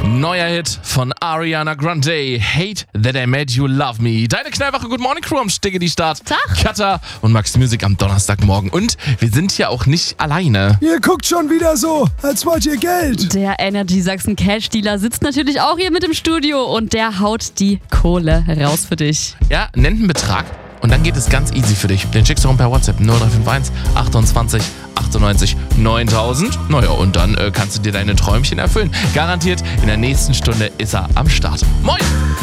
Neuer Hit von Ariana Grande, Hate That I Made You Love Me. Deine knallwache Good Morning Crew am Stigge die Start. Tag. Katha und Max Music am Donnerstagmorgen. Und wir sind ja auch nicht alleine. Ihr guckt schon wieder so, als wollt ihr Geld. Der Energy Sachsen Cash Dealer sitzt natürlich auch hier mit im Studio und der haut die Kohle raus für dich. Ja, nennt einen Betrag und dann geht es ganz easy für dich. Den schickst du per WhatsApp 0351 28 98 9000. Naja, und dann kannst du dir deine Träumchen erfüllen. Garantiert in der nächsten Stunde ist er am Start. Moin!